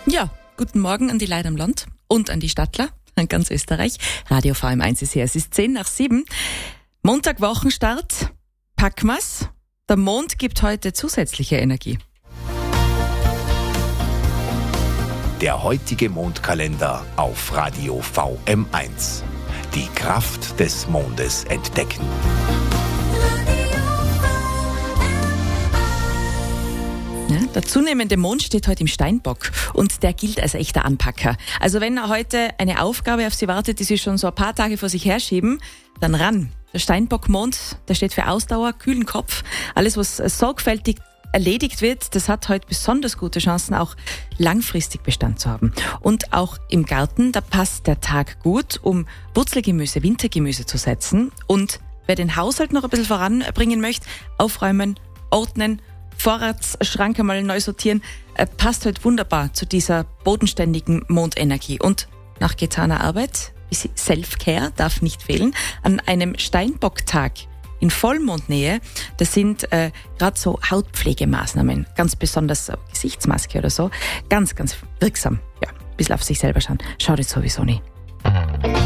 Ja, guten Morgen an die Leute am Land und an die Stadtler, an ganz Österreich. Radio VM1 ist hier. Es ist 6:10. Montag, Wochenstart. Packen wir's. Der Mond gibt heute zusätzliche Energie. Der heutige Mondkalender auf Radio VM1. Die Kraft des Mondes entdecken. Ja, der zunehmende Mond steht heute im Steinbock und der gilt als echter Anpacker. Also wenn heute eine Aufgabe auf Sie wartet, die Sie schon so ein paar Tage vor sich herschieben, dann ran. Der Steinbock-Mond, der steht für Ausdauer, kühlen Kopf. Alles, was sorgfältig erledigt wird, das hat heute besonders gute Chancen, auch langfristig Bestand zu haben. Und auch im Garten, da passt der Tag gut, um Wurzelgemüse, Wintergemüse zu setzen. Und wer den Haushalt noch ein bisschen voranbringen möchte, aufräumen, ordnen, Vorratsschrank einmal neu sortieren, passt halt wunderbar zu dieser bodenständigen Mondenergie. Und nach getaner Arbeit, Self-Care darf nicht fehlen, an einem Steinbocktag in Vollmondnähe, das sind gerade so Hautpflegemaßnahmen, ganz besonders Gesichtsmaske oder so, ganz, ganz wirksam. Ja, ein bisschen auf sich selber schauen, schadet sowieso nicht.